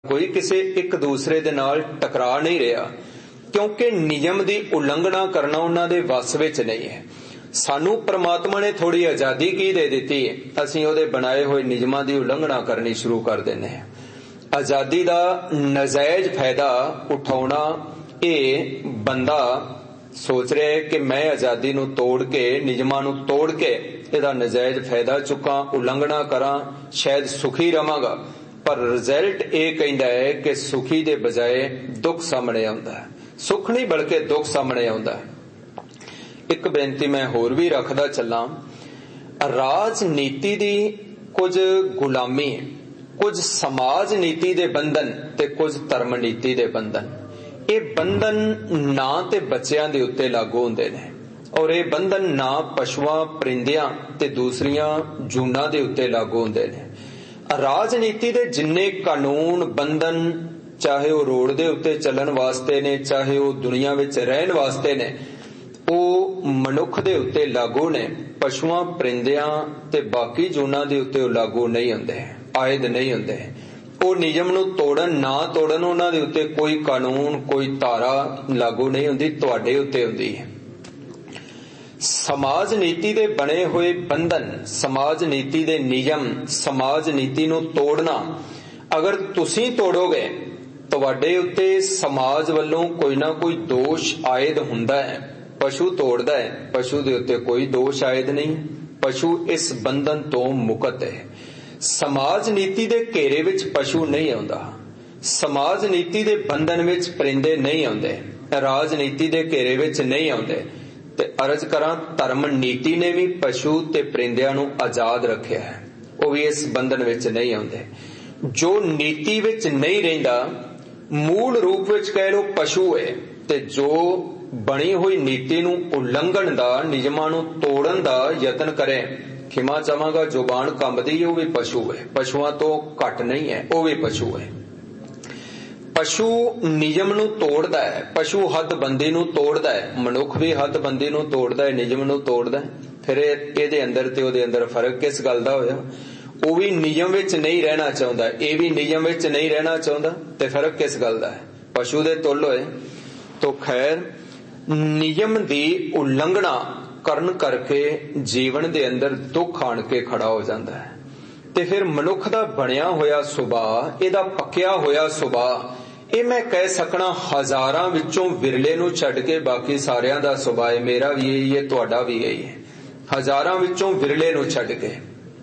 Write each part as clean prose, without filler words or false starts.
कोई किसी एक दूसरे दे नाल टकरा नहीं रहा, क्योंकि नियम की उलंघना करना उन्हां दे वस विच नहीं है। सानू परमात्मा ने थोड़ी आजादी की दे दी है, असीं उहदे बनाए हुए नियमां की उलंघना करनी शुरू कर देने हैं। आजादी का नजायज फायदा उठाउणा, ये बंदा सोच रहा है कि मैं आजादी नूं तोड़ के, नियमां नूं तोड़ के इहदा नजायज फायदा चुका, उलंघना करा, शायद सुखी रवांगा। पर रिजल्ट ये कहता है कि सुखी दे बजाय दुख सामने आउंदा है। सुख नहीं बल्कि दुख सामने आउंदा है। एक बेनती मैं होर भी रखदा चलां, राजनीति दी कुछ गुलामी, कुछ समाज नीति दे बंधन ते कुछ धर्म नीति दे बंधन। ये बंधन ना ते बच्चों के उत्ते लागू होंदे ने, और ये बंधन ना पशुआं, परिंदियां ते दूसरियां जूनां दे उत्ते लागू होंदे ने। राजनीति दे जिन्ने कानून बंधन, चाहे वो रोड दे उत्ते चलन वास्ते ने, चाहे वो दुनिया विच रहन वास्ते ने, वो मनुख दे उत्ते लागू ने। पशुआं, परिंदियां ते बाकी जूनां दे उत्ते लागू नहीं होंदे, आयद नहीं होंदे। वो नियम नूं तोड़न ना तोड़न, उन्हां दे उत्ते कोई कानून, कोई धारा लागू नहीं होंदी, तुहाडे उत्ते हुंदी है। समाज नीति दे बने हुए बंधन, समाज नीति दे नियम, समाज नीति नूं तोड़ना, अगर तुसीं तोड़ोगे तुहाडे उत्ते समाज वल्लों कोई ना कोई दोष आयद हुंदा है। पशु तोड़दा है, पशु दे उत्ते कोई दोष आयद नहीं, पशु इस बंधन तो मुक्त है। समाज नीति दे घेरे विच पशु नहीं आउंदा, समाज नीति दे बंधन विच परिंदे नहीं आउंदे, राजनीति दे घेरे विच नहीं आउंदे। ते अर्ज करां, धर्म नीति ने भी पशु ते परिंदियां नूं आजाद रखिया है, वो भी इस बंधन विच नहीं आउंदे। जो नीति विच नहीं रहिंदा, मूल रूप विच कह लो पशु है, ते जो बनी हुई नीति नूं उल्लंघन दा, नियमां नूं तोड़न दा यतन करे, खिमा चाहांगा जुबान कंबदी है, वो भी पशु है। पशुआं तो घट नहीं है, वो भी पशु है। पशु नियम नूं तोड़दा है, पशु हदबंदी नूं तोड़दा है, मनुख भी हदबंदी नूं तोड़दा है, नियम नूं तोड़दा है। फिर इहदे अंदर ते उहदे अंदर फर्क किस गल दा होया? वो भी नियम विच नहीं रहना चाहुंदा, ये भी नियम विच नहीं रहना चाहुंदा, ते फर्क किस गल दा है? पशु दे तुल होए। तो खैर, नियम दी उल्लंघना करन करके जीवन दे अंदर दुख आण के खड़ा हो जांदा है। ते फिर मनुख दा बनिया होया सुभाव, इहदा पक्किया होया सुभाव, ये मैं कह सकना हजारां विचों विरले नूं छड्ड के बाकी सारियां दा सुभाव, मेरा भी यही है, तुहाडा भी यही है। हजारां विचों विरले नूं छड्ड के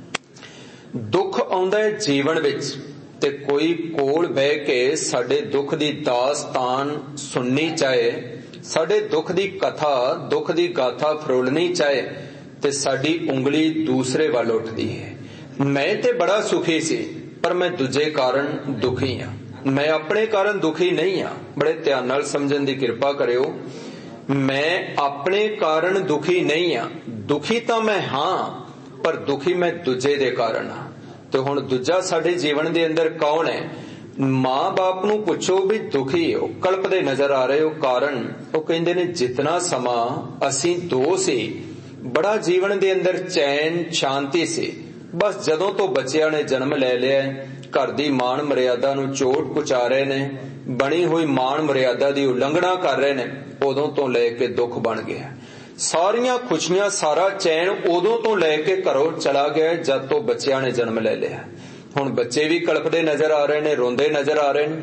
दुख आउंदा है जीवन विच, ते कोई कोल बह के साडे दुख दी दास्तान सुननी चाहे, साडे दुख दी कथा, दुख दी गाथा फरोलनी चाहे, ते साडी उंगली दूसरे वाल उठदी है। मैं ते बड़ा सुखी सी, पर मैं दूजे कारण दुखी हां, मैं अपने कारण दुखी नहीं हां। बड़े ध्यान नाल समझण दी किरपा करियो, मैं अपने कारण दुखी नहीं हां। दुखी तां मैं हां, पर दुखी मैं दूजे दे कारण हां। ते हुण दूजा साडे जीवन दे अंदर कौन है? मां बाप नूं पुछो भी दुखी हो, कल्पदे नजर आ रहे हो, कारण वो कहंदे ने जितना समा असीं दो सी, बड़ा जीवन दे अंदर चैन शांति सी, बस जदों तो बच्चियां ने जन्म ले लिया, घर दी मान मर्यादा नूं चोट पहुंचा रहे ने, बनी हुई मान मर्यादा दी उल्लंघना कर रहे ने, उदों तो लेके दुख बन गया। सारियां खुशियां, सारा चैन उदों तो लेके घरों चला गया जद तो बच्चियां ने जन्म ले लिया। हुण बच्चे भी कलपदे नजर आ रहे ने, रोंदे नजर आ रहे ने।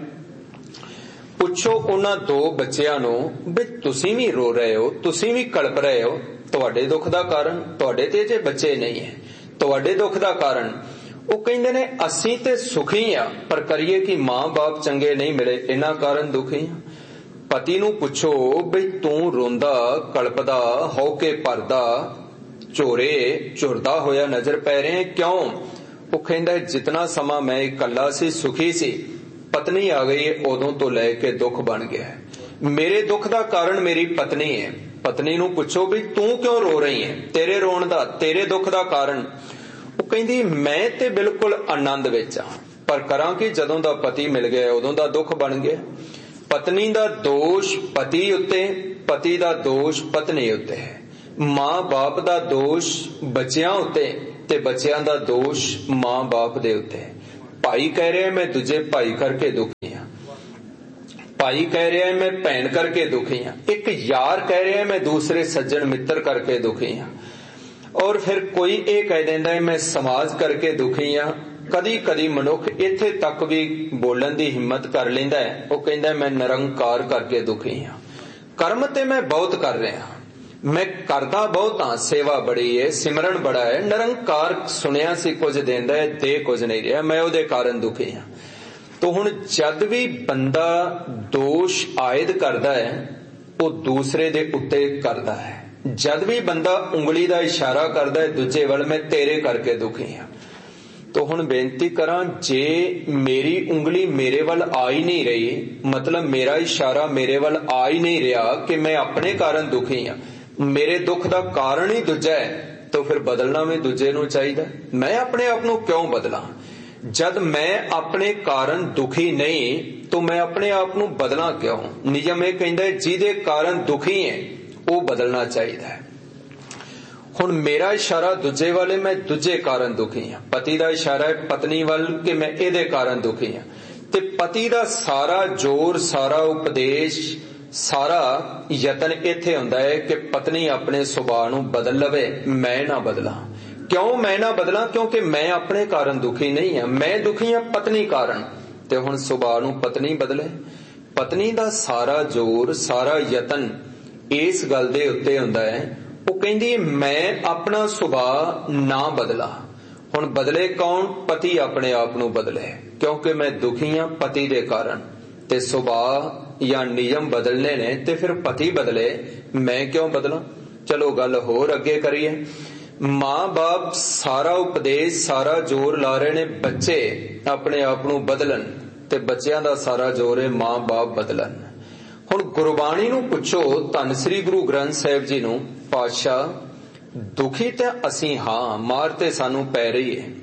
पुछो उन्हां दो बच्चियां नूं भी तुसीं भी रो रहे हो, तुसीं भी कलप रहे हो, तुहाडे दुख दा कारण तुहाडे ते जे बच्चे नहीं है, तुहाडे दुख दा कारण वो कहंदे ने असीं ते सुखी हां, पर करिए कि मां बाप चंगे नहीं मिले, इन्हां कारण दुखी हां। पति नूं पुछो बई तूं रोंदा कलपदा हो के भरदा झोरे झुरदा होया नजर पै रहे, क्यों? वो कहंदा जितना समा मैं इकल्ला सी, सुखी सी, पत्नी आ गई है, उदों तो लेके दुख बन गया है। मेरे दुख दा कारण मेरी पत्नी है। पत्नी नूं पुछो भी तू क्यों रो रही है, तेरे रोण दा, तेरे दुख दा कारण? वो कहंदी मैं ते बिल्कुल आनंद विच हां, पर करां कि जदों दा पति मिल गया उदों दा दुख बन गया। पत्नी दा दोष पति उत्ते, पति दा दोष पत्नी उत्ते है, मां बाप दा दोष बच्चियां उत्ते, ते बच्चियां दा दोष मां बाप दे उत्ते। भाई कह रहा है मैं दूजे भाई करके दुखी हाँ, भाई कह रहा है मैं भैन करके दुखी हाँ, एक यार कह रहा है मैं दूसरे सज्जन मित्र करके दुखी हाँ, और फिर कोई ये कह देंदा है मैं समाज करके दुखी हाँ। कदी कदी मनुख इत्थे तक भी बोलन दी हिम्मत कर लेंदा है, वो कहंदा है मैं निरंकार करके दुखी हाँ। कर्म ते मैं बहुत कर रहा, मैं करता बहुत हाँ, सेवा बड़ी है, सिमरन बड़ा है, निरंकार सुनिया सी कुछ देंदा है, दे कुछ नहीं रहा, मैं उहदे कारण दुखी हाँ। तो हुण जद भी बंदा दोष आयद करदा है वो दूसरे दे उत्ते करदा है। जद भी बंदा उंगली दा इशारा करदा है दूजे वल मैं तेरे करके दुखी हाँ। तो हुण बेनती करां, जे मेरी उंगली मेरे वल आ ही नहीं रही, मतलब मेरा इशारा मेरे वल आ ही नहीं रहा कि मैं अपने कारण दुखी हाँ, मेरे दुख दा कारण ही दूजा है, तो फिर बदलना भी दूजे नूं चाहीदा। मैं अपने आप नूं क्यों बदला? जद मैं अपने कारण दुखी नहीं तो मैं अपने आप नूं बदला क्यों? नियम यह कहंदा है जिहदे कारण दुखी है वो बदलना चाहिए है। हुण मेरा इशारा दूजे वाले मैं दूजे कारण दुखी हाँ, पति का इशारा है पत्नी वाल कि मैं इहदे कारण दुखी हाँ, ते पति का सारा जोर सारा उपदेश सारा यतन इत्थे हुंदा है कि पत्नी अपने सुभाव नूं बदल लवे, मैं ना बदला। क्यों मैं ना बदला? क्योंकि मैं अपने कारण दुखी नहीं हाँ, मैं दुखी हाँ पत्नी कारण। ते हुण सुभाव नूं पत्नी बदले, पत्नी का सारा जोर सारा यतन इस गल दे उत्ते हुंदा है, वो कहंदी मैं अपना सुभाव ना बदला। हुण बदले कौन? पति अपने आप नूं बदले, क्योंकि मैं दुखी हाँ पति दे कारण। ते सुभाव या नियम बदलने ने ते फिर पति बदले, मैं क्यों बदला? चलो गल होर अगे करिए। मां बाप सारा उपदेश सारा जोर ला रहे ने बच्चे अपने आप नूं बदलन, ते बच्चियां दा सारा जोर है मां बाप बदलन। हुण गुरबाणी नूं पुछो, धन श्री गुरु ग्रंथ साहिब जी नूं, पातशाह दुखी ते असीं हां, मार ते सानू पै रही है,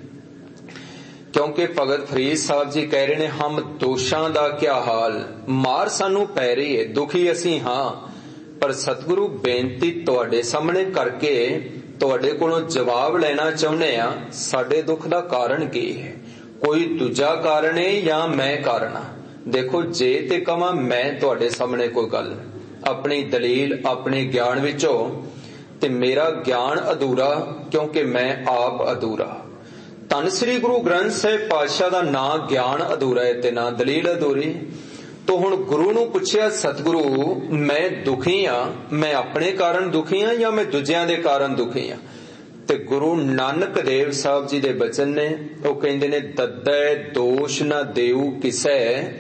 क्योंकि भगत फरीद साहब जी कह रहे ने हम दोषां दा क्या हाल, मार सानू पै रही है, दुखी असीं हां। पर सतगुरु बेनती तुहाडे सामने करके तुहाडे कोलों जवाब लेना चाहुंदे आ, साडे दुख दा कारण की है? कोई दूजा कारण है या मैं कारण आ? देखो जे ते कवां मैं तुहाडे सामने कोई गल अपनी दलील अपने ज्ञान विचों, ते मेरा ज्ञान अधूरा क्योंकि मैं आप अधूरा। धन श्री गुरु ग्रंथ साहिब पातशाह दा ना ज्ञान अधूरा है ते ना दलील अधूरी। तो हुण गुरु नूं पुछया सतगुरु मैं दुखी हाँ, मैं अपने कारण दुखी हाँ या मैं दूजियां दे कारण दुखी हाँ? ते गुरु नानक देव साहब जी दे बचन ने, वो कहंदे ने दद्दै दोष न देऊ किसै,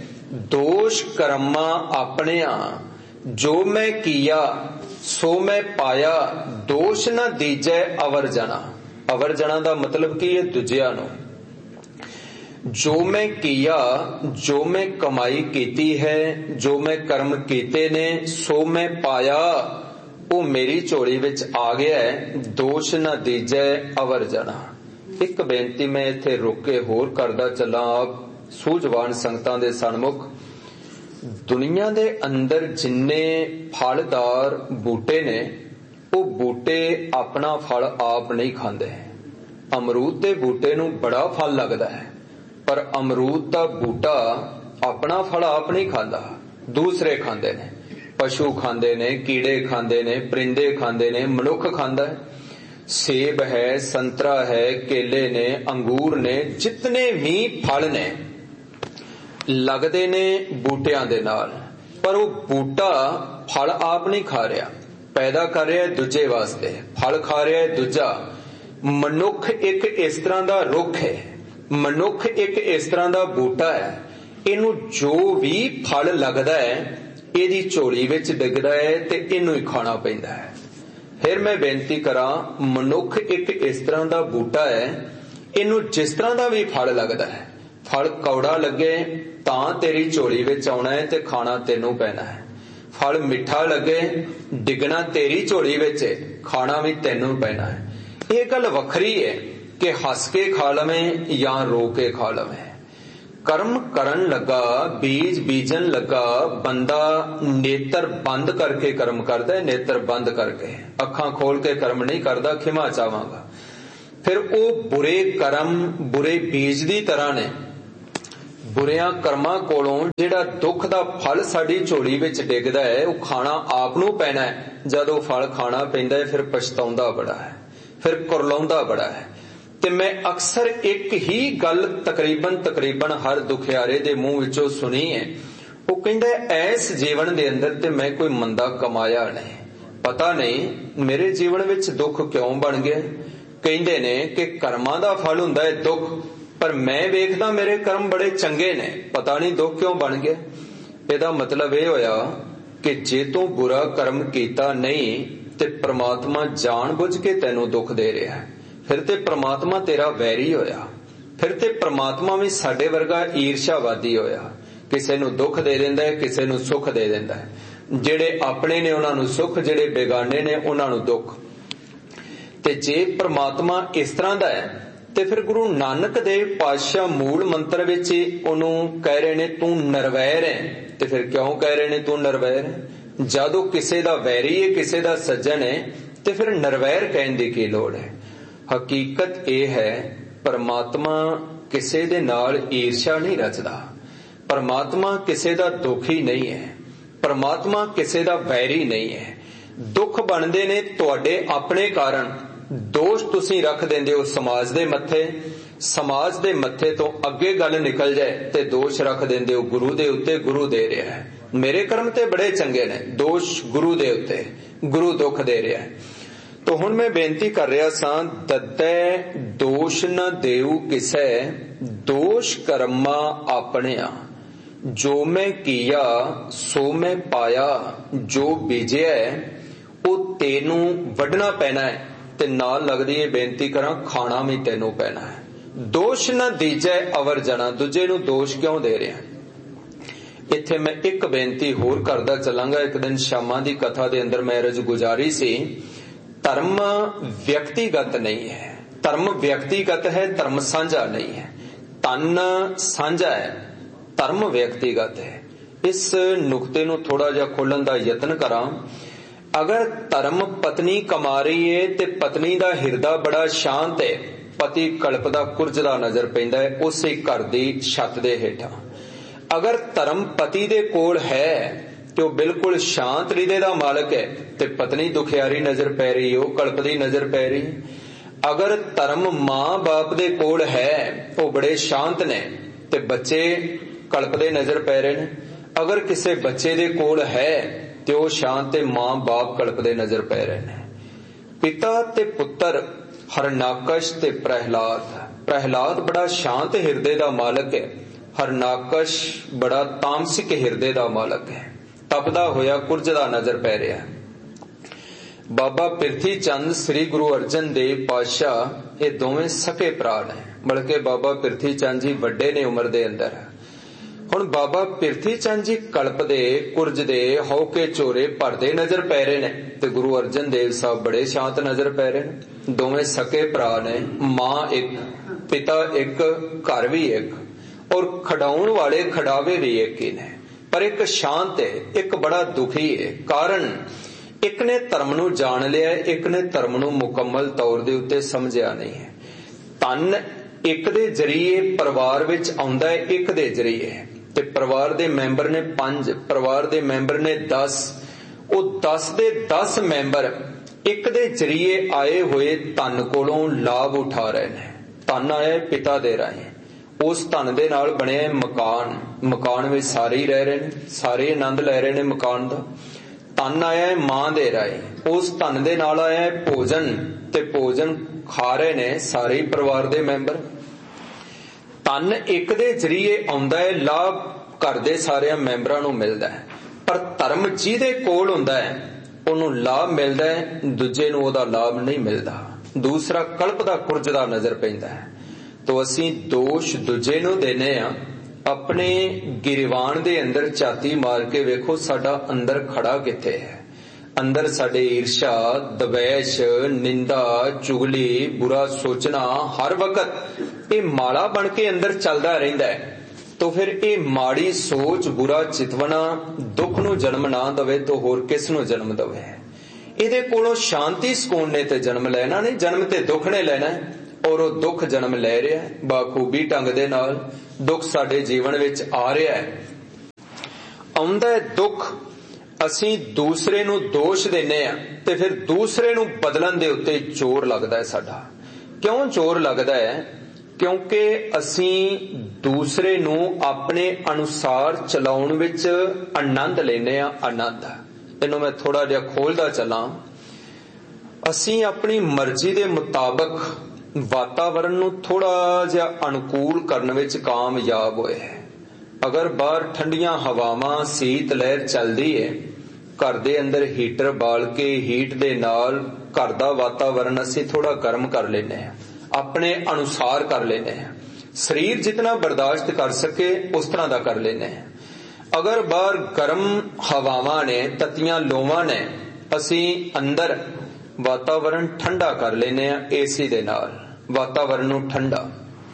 दोष कर्मा अपने जो मैं किया सो मैं पाया, दोष न दीजै अवर जना। अवर जना दा मतलब की है दूजियां नूं। जो मैं किया, जो मैं कमाई कीती है, जो मैं कर्म कीते ने सो मैं पाया, वो मेरी झोली विच आ गया है, दोष न दीजै अवर जना। एक बेनती मैं इत्थे रुक के होर करदा चला आप सूझवान संगतां दे सन्मुख। दुनिया दे अंदर जिन्ने फलदार बूटे ने वो बूटे अपना फल आप नहीं खांदे। अमरूद दे बूटे नूं बड़ा फल लगदा है, पर अमरूद दा बूटा अपना फल आप नहीं खांदा, दूसरे खांदे ने। पशु खांदे ने, कीड़े खांदे ने, परिंदे खांदे ने, मनुख खांदा है। सेब है, संतरा है, केले ने, अंगूर ने, जितने भी फल ने लगदे ने बूटियां दे नाल, पर वो बूटा फल आप नहीं खा रहा, पैदा कर रहा है दूजे वास्ते, फल खा रहा है दूजा। मनुख एक इस तरह दा रुख है, मनुख एक इस तरह दा बूटा है, इनू जो भी फल लगदा है इहदी झोली विच डिगदा है ते इनू ही खाना पैंदा है। फिर मैं बेनती करां, मनुख एक इस तरह दा बूटा है, इनू जिस तरह दा भी फल लगदा है, फल कौड़ा लगे तां तेरी झोली विच आउणा है ते खाना तैनू पैना है, फल मिठा लगे डिगना तेरी झोली विच है, खाना भी तैनू पैना है। यह गल वखरी है कि हस के खा लवें या रो के खा लवें। कर्म करन लगा, बीज बीजन लगा, बंदा नेत्र बंद करके कर्म करता है, नेत्र बंद करके, अखां खोल के कर्म नहीं करता, खिमा चाहांगा। फिर वो बुरे कर्म बुरे बीज दी तरह ने, बुरियां कर्मां कोलों जिहड़ा दुख दा फल साडी झोली विच डिगदा है वो खाना आप नूं पैना है। जदों फल खाना पैंदा है फिर पछताउंदा बड़ा है, फिर कुरलाउंदा बड़ा है। ते मैं अक्सर एक ही गल तकरीबन हर दुखियारे दे मूंह विचों सुनी है। वो कहंदा ऐस जीवन दे अंदर ते मैं कोई मंदा कमाया नहीं, पता नहीं मेरे जीवन विच दुख क्यों बन गया। कहंदे ने कि कर्मां दा फल हुंदा है दुख, पर मैं वेखदा मेरे कर्म बड़े चंगे ने, पता नहीं दुख क्यों बन गया। इहदा मतलब यह होया कि जे तू बुरा कर्म कीता नहीं ते परमात्मा जान बुझ के तैनूं दुख दे रहा है, फिर ते परमात्मा तेरा वैरी होया, फिर ते परमात्मा भी साडे वर्गा ईर्ष्यावादी होया। किसे नूं दुख दे दिंदा है, किसे नूं सुख दे दिंदा है। जिहड़े अपने ने उन्हां नूं सुख, जिहड़े बेगाने ने उन्हां नूं दुख। ते जे परमात्मा इस तरह दा है ते फिर गुरु नानक देव पातशाह मूल मंत्र विच उहनूं कह रहे ने तू नरवैर है। ते फिर क्यों कह रहे ने तू नरवैर है? जदों किसे दा वैरी है, किसे दा सज्जन है, ते फिर नरवैर कहण दी की लोड़ है? हकीकत यह है परमात्मा किसे दे नाल ईर्ष्या नहीं रचदा, परमात्मा किसे दा दुखी नहीं है, परमात्मा किसे दा वैरी नहीं है। दुख बनदे ने तुहाडे अपने कारण, दोष तुसीं रख देंदे हो समाज दे मत्थे, समाज दे मत्थे तो अगे गल निकल जाए ते दोष रख देंदे हो गुरु दे उत्ते। गुरु दे रहा है मेरे कर्म ते बड़े चंगे ने, दोष गुरु दे उत्ते, गुरु दुख दे रहा है। तो हुण मैं बेनती कर रहा सां, दत्तै दोष न देऊ किसै, दोष कर्मा आपणिया। जो मैं किया सो मैं पाया, जो बीजिया वो तेनू वढना पैना है। ते नाल लगदी है बेनती करां, खाना भी तेनू पैना है। दोष न दीजै अवर जना, दूजे नू दोष क्यों दे रहा है? इत्थे मैं एक बेनती होर करदा चलांगा। एक दिन शामां दी कथा दे अंदर मैं अर्ज गुजारी सी, धर्म व्यक्तिगत नहीं है, धर्म व्यक्तिगत है, धर्म साझा नहीं है। तन साझा है, धर्म व्यक्तिगत है। इस नुकते नू थोड़ा जिहा खोलण दा यतन करां। अगर धर्म पत्नी कमा रही है ते पत्नी दा हिरदा बड़ा शांत है, पति कल्पदा कुरजदा नजर पैंदा है उसे घर दी छत दे हेठां। अगर धर्म पति दे कोल है तो बिल्कुल शांत हृदय दा मालक है, ते पत्नी दुखियारी नजर पै रही हो, कल्पदी नजर पै रही। अगर धर्म मां बाप दे कोल है वो बड़े शांत ने ते बच्चे कल्पदे नजर पै रहे ने। अगर किसे बच्चे दे कोल है ते वो शांत ते मां बाप कल्पदे नजर पै रहे ने। पिता ते पुत्र हरनाकश ते प्रहलाद, प्रहलाद बड़ा शांत हिरदे दा मालक है, हरनाकश बड़ा तामसिक हिरदे दा मालक है, तपदा होया कुरजदा नजर पै रहा है। बाबा पिरथी चंद श्री गुरु अर्जन देव पातशाह ये दोवें सके भरा ने, बल्कि बाबा पिरथी चंद जी वड्डे ने उम्र दे अंदर। हुण बाबा पिरथी चंद जी कल्पदे कुरजदे हौके चोरे भरदे नजर पै रहे ने ते गुरु अर्जन देव साहब बड़े शांत नजर पै रहे ने। दोवें सके भरा ने, मां एक, पिता एक, घर भी एक, और खड़ाउण वाले खड़ावे भी एक ही ने। पर एक शांत है, एक बड़ा दुखी है। कारण एक ने धर्म नूं जान लिया, एक ने धर्म नूं मुकम्मल तौर दे उत्ते समझिया नहीं है। तन एक दे जरिए परिवार विच आउंदा है, एक दे जरिए ते परिवार दे मैंबर ने 5, परिवार दे मैंबर ने 10, वो 10 दे 10 मैंबर एक दे जरिए आए हुए धन कोलों लाभ उठा रहे ने। धन आया पिता दे राहें, उस धन दे नाल बने मकान, मकान में सारे ही रह रहे ने, सारे आनंद ले रहे ने मकान दा। धन आया है मां दे राहें, उस धन दे नाल आया है भोजन, ते भोजन खा रहे ने सारे ही परिवार दे मैंबर। धन एक दे जरिए आउंदा है, लाभ घर दे सारे मैंबरां नूं मिलदा है। पर धर्म जिहदे कोल हुंदा है उहनूं लाभ मिलदा है, दूजे नूं उहदा लाभ नहीं मिलदा। दूसरा कल्पदा कुरजदा नजर पैंदा है। तो असीं दोष दूजे नूं देने आ, अपने गिरवान दे अंदर झाती मार के वेखो साडा अंदर खड़ा किथे है। अंदर साडे ईर्ष्या, दवैश, निंदा, चुगली, बुरा सोचना हर वक्त ये माड़ा बन के अंदर चलदा रहिंदा है। तो फिर ये माड़ी सोच, बुरा चितवना दुख नूं जन्म ना दवे तो होर किस नूं जन्म दवे। इहदे कोलों शांति सुकून ने ते जन्म लेना नहीं, जन्म ते दुख ने लेना है। ਔਰ ਉਹ ਦੁੱਖ ਜਨਮ ਲੈ ਰਿਹਾ ਬਾਖੂਬੀ ਢੰਗ ਦੇ ਨਾਲ। ਦੁੱਖ ਸਾਡੇ ਜੀਵਨ ਵਿੱਚ ਆ ਰਿਹਾ ਹੈ, ਆਉਂਦਾ ਹੈ ਦੁੱਖ, ਅਸੀਂ ਦੂਸਰੇ ਨੂੰ ਦੋਸ਼ ਦਿੰਦੇ ਹਾਂ ਤੇ ਫਿਰ ਦੂਸਰੇ ਨੂੰ ਬਦਲਣ ਦੇ ਉੱਤੇ ਜ਼ੋਰ ਲੱਗਦਾ ਹੈ ਸਾਡਾ। ਕਿਉਂ ਜ਼ੋਰ ਲੱਗਦਾ ਹੈ? ਕਿਉਂਕਿ ਅਸੀਂ ਦੂਸਰੇ ਨੂੰ ਆਪਣੇ ਅਨੁਸਾਰ ਚਲਾਉਣ ਵਿੱਚ ਆਨੰਦ ਲੈਂਦੇ ਹਾਂ। ਆਨੰਦ, ਇਹਨੂੰ ਮੈਂ ਥੋੜਾ ਜਿਹਾ ਖੋਲਦਾ ਚੱਲਾਂ। ਅਸੀਂ ਆਪਣੀ ਮਰਜ਼ੀ ਦੇ ਮੁਤਾਬਕ ਵਾਤਾਵਰਨ ਨੂੰ ਥੋੜਾ ਜਿਹਾ ਅਨੁਕੂਲ ਕਰਨ ਵਿੱਚ ਕਾਮਯਾਬ ਹੋਏ। ਅਗਰ ਬਾਹਰ ਠੰਡੀਆਂ ਹਵਾਵਾਂ, ਸੀਤ ਲਹਿਰ ਚੱਲਦੀ ਹੈ, ਘਰ ਦੇ ਅੰਦਰ ਹੀਟਰ ਬਾਲ ਕੇ ਹੀਟ ਦੇ ਨਾਲ ਘਰ ਦਾ ਵਾਤਾਵਰਨ ਅਸੀਂ ਥੋੜਾ ਗਰਮ ਕਰ ਲੈਂਦੇ ਹਾਂ, ਆਪਣੇ ਅਨੁਸਾਰ ਕਰ ਲੈਂਦੇ ਹਾਂ। ਸਰੀਰ ਜਿਤਨਾ ਬਰਦਾਸ਼ਤ ਕਰ ਸਕੇ ਉਸ ਤਰ੍ਹਾਂ ਦਾ ਕਰ ਲੈਂਦੇ ਹਾਂ। ਅਗਰ ਬਾਹਰ ਗਰਮ ਹਵਾਵਾਂ ਨੇ, ਤਤੀਆਂ ਲੋਵਾਂ ਨੇ, ਅਸੀਂ ਅੰਦਰ ਵਾਤਾਵਰਨ ਠੰਡਾ ਕਰ ਲੈਂਦੇ ਹਾਂ ਏਸੀ ਦੇ ਨਾਲ, ਵਾਤਾਵਰਨ ਨੂੰ ਠੰਡਾ।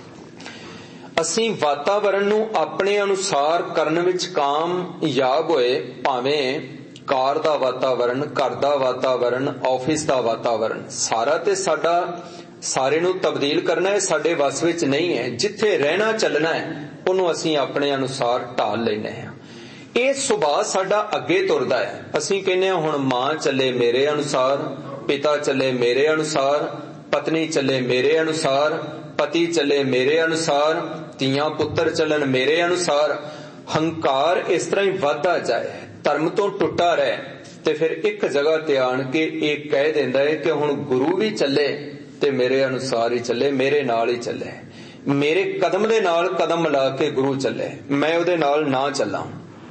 ਅਸੀਂ ਵਾਤਾਵਰਨ ਨੂੰ ਆਪਣੇ ਅਨੁਸਾਰ ਕਰਨ ਵਿੱਚ ਕਾਮਯਾਬ ਹੋਏ, ਭਾਵੇਂ ਕਾਰ ਦਾ ਵਾਤਾਵਰਨ, ਘਰ ਦਾ ਵਾਤਾਵਰਨ, ਆਫਿਸ ਦਾ ਵਾਤਾਵਰਨ, ਸਾਰਾ ਤੇ ਸਾਡਾ ਸਾਰੇ ਨੂੰ ਤਬਦੀਲ ਕਰਨਾ ਹੈ ਸਾਡੇ ਵੱਸ ਵਿੱਚ ਨਹੀਂ ਹੈ। ਜਿੱਥੇ ਰਹਿਣਾ ਚੱਲਣਾ ਹੈ ਉਹਨੂੰ ਅਸੀਂ ਆਪਣੇ ਅਨੁਸਾਰ ਢਾਲ ਲੈਂਦੇ ਹਾਂ। ਇਹ ਸੁਭਾਅ ਸਾਡਾ ਅੱਗੇ ਤੁਰਦਾ ਹੈ। ਅਸੀਂ ਕਹਿੰਦੇ ਹਾਂ ਹੁਣ ਮਾਂ ਚੱਲੇ ਮੇਰੇ ਅਨੁਸਾਰ, ਪਿਤਾ ਚੱਲੇ ਮੇਰੇ ਅਨੁਸਾਰ, ਪਤਨੀ ਚੱਲੇ ਮੇਰੇ ਅਨੁਸਾਰ, ਪਤੀ ਚੱਲੇ ਮੇਰੇ ਅਨੁਸਾਰ, ਧੀਆਂ ਪੁੱਤਰ ਚੱਲਣ ਮੇਰੇ ਅਨੁਸਾਰ। ਹੰਕਾਰ ਇਸ ਤਰ੍ਹਾਂ ਹੀ ਵੱਧਦਾ ਜਾਏ, ਧਰਮ ਤੋਂ ਟੁੱਟਾ ਰਹੇ ਤੇ ਫਿਰ ਇੱਕ ਜਗ੍ਹਾ ਤੇ ਆਣ ਕੇ ਇਹ ਕਹਿ ਦਿੰਦਾ ਹੈ ਕਿ ਹੁਣ ਗੁਰੂ ਵੀ ਚੱਲੇ ਤੇ ਮੇਰੇ ਅਨੁਸਾਰ ਹੀ ਚੱਲੇ, ਮੇਰੇ ਨਾਲ ਹੀ ਚੱਲੇ, ਮੇਰੇ ਕਦਮ ਦੇ ਨਾਲ ਕਦਮ ਮਿਲਾ ਕੇ ਗੁਰੂ ਚੱਲੇ, ਮੈਂ ਉਹਦੇ ਨਾਲ ਨਾ ਚੱਲਾਂ।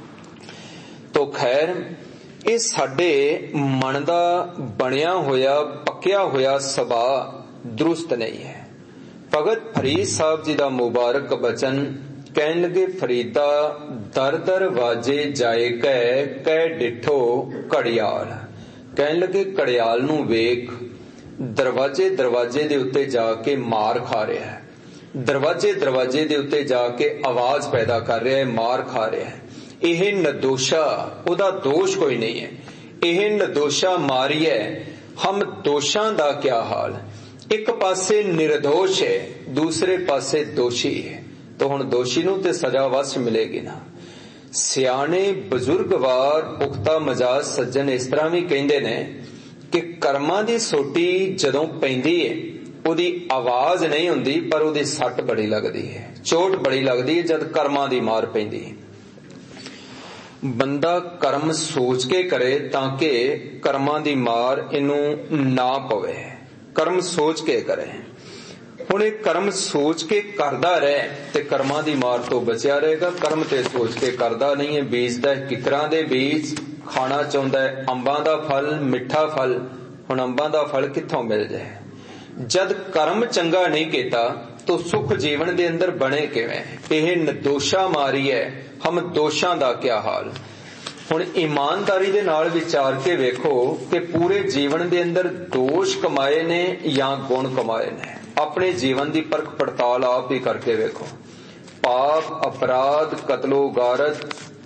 ਤੋ ਖੈਰ, ਇਹ ਸਾਡੇ ਮਨ ਦਾ ਬਣਿਆ ਹੋਇਆ, ਪੱਕਿਆ ਹੋਇਆ ਸੁਭਾਅ ਦਰੁਸਤ ਨਹੀਂ ਹੈ। ਭਗਤ ਫਰੀਦ ਸਾਹਿਬ ਜੀ ਦਾ ਮੁਬਾਰਕ ਬਚਨ, ਕਹਿਣ ਲੱਗੇ ਫਰੀਦਾ ਦਰ ਦਰ ਵਾਜੇ ਜਾਏ ਕਹਿ ਡਿਠੋ ਘੜਿਆਲ। ਕਹਿਣ ਲੱਗੇ ਘੜਿਆਲ ਨੂੰ ਵੇਖ, ਦਰਵਾਜੇ ਦਰਵਾਜੇ ਦੇ ਉੱਤੇ ਜਾ ਕੇ ਮਾਰ ਖਾ ਰਿਹਾ ਹੈ, ਦਰਵਾਜੇ ਦਰਵਾਜੇ ਦੇ ਉੱਤੇ ਜਾ ਕੇ ਆਵਾਜ਼ ਪੈਦਾ ਕਰ ਰਿਹਾ ਹੈ, ਮਾਰ ਖਾ ਰਿਹਾ ਹੈ। ਇਹ ਨਿਰਦੋਸ਼ਾ, ਉਹਦਾ ਦੋਸ਼ ਕੋਈ ਨਹੀਂ ਹੈ, ਇਹ ਨਿਰਦੋਸ਼ਾ ਮਾਰੀ ਹੈ। ਹਮ ਦੋਸ਼ਾਂ ਦਾ ਕਿਆ ਹਾਲ। ਇੱਕ ਪਾਸੇ ਨਿਰਦੋਸ਼ ਹੈ, ਦੂਸਰੇ ਪਾਸੇ ਦੋਸ਼ੀ ਹੈ। ਤਾਂ ਹੁਣ ਦੋਸ਼ੀ ਨੂੰ ਤੇ ਸਜ਼ਾ ਵਸ ਮਿਲੇਗੀ ਨਾ। ਸਿਆਣੇ ਬਜ਼ੁਰਗ ਵਾਰ ਪੁਖਤਾ ਮਜਾਜ ਸੱਜਣ ਇਸ ਤਰ੍ਹਾਂ ਵੀ ਕਹਿੰਦੇ ਨੇ ਕਿ ਕਰਮਾਂ ਦੀ ਸੋਟੀ ਜਦੋਂ ਪੈਂਦੀ ਹੈ ਉਹਦੀ ਆਵਾਜ਼ ਨਹੀਂ ਹੁੰਦੀ, ਪਰ ਉਹਦੀ ਸੱਟ ਬੜੀ ਲੱਗਦੀ ਹੈ, ਚੋਟ ਬੜੀ ਲੱਗਦੀ ਹੈ ਜਦ ਕਰਮਾਂ ਦੀ ਮਾਰ ਪੈਂਦੀ ਹੈ। ਬੰਦਾ ਕਰਮ ਸੋਚ ਕੇ ਕਰੇ ਤਾਂ ਕਿ ਕਰਮਾਂ ਦੀ ਮਾਰ ਇਹਨੂੰ ਨਾ ਪਵੇ। ਕਰਮ ਸੋਚ ਕੇ ਕਰੇ। ਹੁਣ ਇਹ ਕਰਮ ਸੋਚ ਕੇ ਕਰਦਾ ਰਹੇ ਤੇ ਕਰਮਾਂ ਦੀ ਮਾਰ ਤੋਂ ਬਚਿਆ ਰਹੇਗਾ। ਕਰਮ ਤੇ ਸੋਚ ਕੇ ਕਰਦਾ ਨਹੀਂ ਹੈ, ਬੀਜਦਾ ਕਿਕਰਾਂ ਦੇ ਬੀਜ, ਖਾਣਾ ਚਾਹੁੰਦਾ ਹੈ ਅੰਬਾਂ ਦਾ ਫਲ, ਮਿੱਠਾ ਫਲ। ਹੁਣ ਅੰਬਾਂ ਦਾ ਫਲ ਕਿੱਥੋਂ ਮਿਲ ਜਾਏ? ਜਦ ਕਰਮ ਚੰਗਾ ਨਹੀਂ ਕੀਤਾ ਤਾਂ ਸੁਖ ਜੀਵਨ ਦੇ ਅੰਦਰ ਬਣੇ ਕਿਵੇਂ? ਇਹ ਨਿਰਦੋਸ਼ਾ ਮਾਰੀ ਹੈ, ਹਮ ਦੋਸ਼ਾਂ ਦਾ ਕਿਆ ਹਾਲ। ਹੁਣ ਇਮਾਨਦਾਰੀ ਦੇ ਨਾਲ ਵਿਚਾਰ ਕੇ ਵੇਖੋ ਕਿ ਪੂਰੇ ਜੀਵਨ ਦੇ ਅੰਦਰ ਦੋਸ਼ ਕਮਾਏ ਨੇ ਜਾਂ ਗੁਣ ਕਮਾਏ ਨੇ। ਆਪਣੇ ਜੀਵਨ ਦੀ ਪਰਖ ਪੜਤਾਲ ਆਪ ਹੀ ਕਰਕੇ ਵੇਖੋ। ਪਾਪ, ਅਪਰਾਧ, ਕਤਲੋ ਗਾਰਤ,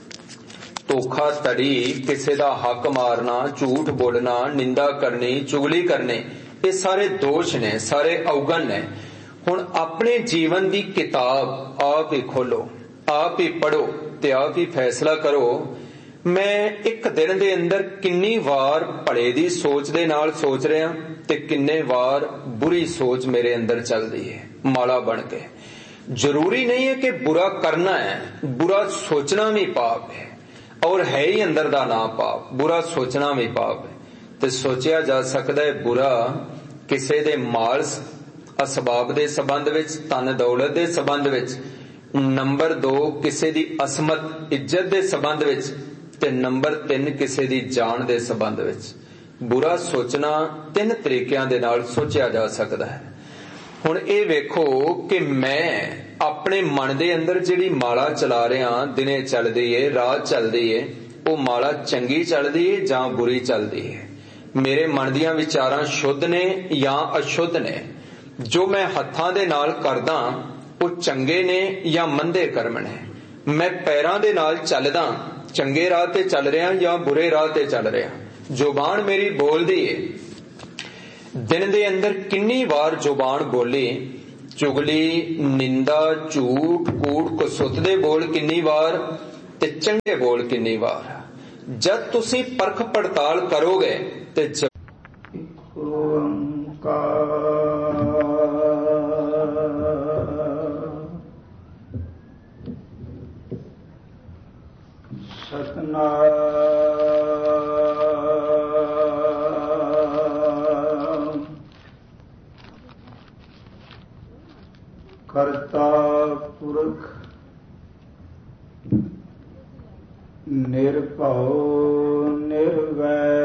ਧੋਖਾ ਧੜੀ, ਕਿਸੇ ਦਾ ਹੱਕ ਮਾਰਨਾ, ਝੂਠ ਬੋਲਣਾ, ਨਿੰਦਾ ਕਰਨੀ, ਚੁਗਲੀ ਕਰਨੀ, ਇਹ ਸਾਰੇ ਦੋਸ਼ ਨੇ, ਸਾਰੇ ਔਗਣ ਨੇ। ਹੁਣ ਆਪਣੇ ਜੀਵਨ ਦੀ ਕਿਤਾਬ ਆਪ ਹੀ ਖੋਲੋ, ਆਪ ਹੀ ਪੜੋ ਤੇ ਆਪ ਹੀ ਫੈਸਲਾ ਕਰੋ। ਮੈਂ ਇੱਕ ਦਿਨ ਦੇ ਅੰਦਰ ਕਿੰਨੀ ਵਾਰ ਭਲੇ ਦੀ ਸੋਚ ਦੇ ਨਾਲ ਸੋਚ ਰਿਹਾ ਤੇ ਕਿੰਨੇ ਵਾਰ ਬੁਰੀ ਸੋਚ ਮੇਰੇ ਅੰਦਰ ਚੱਲਦੀ ਹੈ ਮਾਲਾ ਬਣ ਕੇ। ਜ਼ਰੂਰੀ ਨਹੀਂ ਹੈ ਕਿ ਬੁਰਾ ਕਰਨਾ ਹੈ, ਬੁਰਾ ਸੋਚਣਾ ਵੀ ਪਾਪ ਹੈ ਔਰ ਹੈ ਹੀ ਅੰਦਰ ਦਾ ਨਾ ਪਾਪ। ਬੁਰਾ ਸੋਚਣਾ ਵੀ ਪਾਪ ਹੈ ਤੇ ਸੋਚਿਆ ਜਾ ਸਕਦਾ ਹੈ ਬੁਰਾ ਕਿਸੇ ਦੇ ਮਾਲ ਅਸਬਾਬ ਦੇ ਸੰਬੰਧ ਵਿੱਚ, ਧਨ ਦੌਲਤ ਦੇ ਸੰਬੰਧ ਵਿੱਚ। ਨੰਬਰ 2 ਕਿਸੇ ਦੀ ਅਸਮਤ ਇੱਜ਼ਤ ਦੇ ਸੰਬੰਧ ਵਿੱਚ ਤੇ ਨੰਬਰ 3 ਕਿਸੇ ਦੀ ਜਾਨ ਦੇ ਸੰਬੰਧ ਵਿੱਚ। ਬੁਰਾ ਸੋਚਣਾ 3 ਤਰੀਕਿਆਂ ਦੇ ਨਾਲ ਸੋਚਿਆ ਜਾ ਸਕਦਾ ਹੈ। ਹੁਣ ਇਹ ਵੇਖੋ ਕਿ ਮੈਂ ਆਪਣੇ ਮਨ ਦੇ ਅੰਦਰ ਜਿਹੜੀ ਮਾਲਾ ਚਲਾ ਰਿਹਾ, ਦਿਨੇ ਚੱਲਦੀ ਏ, ਰਾਤ ਚੱਲਦੀ ਏ, ਉਹ ਮਾਲਾ ਚੰਗੀ ਚੱਲਦੀ ਏ ਜਾਂ ਬੁਰੀ ਚੱਲਦੀ ਏ? ਮੇਰੇ ਮਨ ਦੀਆਂ ਵਿਚਾਰਾਂ ਸ਼ੁੱਧ ਨੇ ਜਾਂ ਅਸ਼ੁੱਧ ਨੇ? ਜੋ ਮੈਂ ਹੱਥਾਂ ਦੇ ਨਾਲ ਕਰਦਾ ਉਹ ਚੰਗੇ ਨੇ ਜਾਂ ਮੰਦੇ ਕਰਮ ਨੇ? ਮੈਂ ਪੈਰਾਂ ਦੇ ਨਾਲ ਚੱਲਦਾ, ਚੰਗੇ ਰਾਹ ਤੇ ਚੱਲ ਰਿਹਾ ਜਾਂ ਬੁਰੇ ਰਾਹ ਤੇ ਚੱਲ ਰਿਹਾ? ਜ਼ੁਬਾਨ ਮੇਰੀ ਬੋਲਦੀ ਏ, दिन दे अंदर किन्नी बार जुबान बोली, चुगली, निंदा, झूठ, कूट, कसुत दे बोल किन्नी बार ते चंगे बोल किन्नी बार। जद तुसी परख पड़ताल करोगे ते सतनाम करता पुरख निर्भव निर्वैर